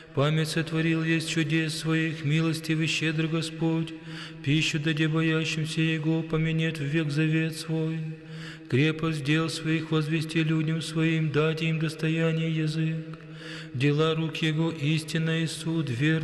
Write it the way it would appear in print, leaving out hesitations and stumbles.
Память сотворил есть чудес своих, милостивый щедр Господь. Пищу даде боящимся Его, поменет в век завет свой. Крепость дел своих возвести людям своим, дать им достояние язык. Дела рук Его истина и суд, верный